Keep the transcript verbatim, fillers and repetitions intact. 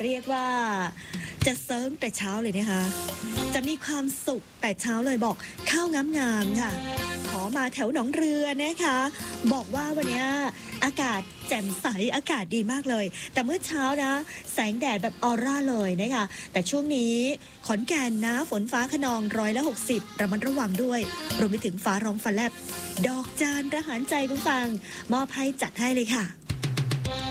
เรียกว่าจะเซิร์งแต่เช้าเลยนะคะจะมีความสุขแต่เช้าเลยบอกข้าวงามๆค่ะขอมาแถวหนองเรือนะคะบอกว่าวันนี้อากาศแจ่มใสอากาศดีมากเลยแต่เมื่อเช้านะแสงแดดแบบออร่าเลยนะคะแต่ช่วงนี้ขอนแก่นนะฝนฟ้าขนองร้อยละหกสิบระมัดระวังด้วยรวมไปถึงฟ้าร้องฟ้าแลบดอกจานทหารใจคุณฟังมอบให้จัดให้เลยค่ะ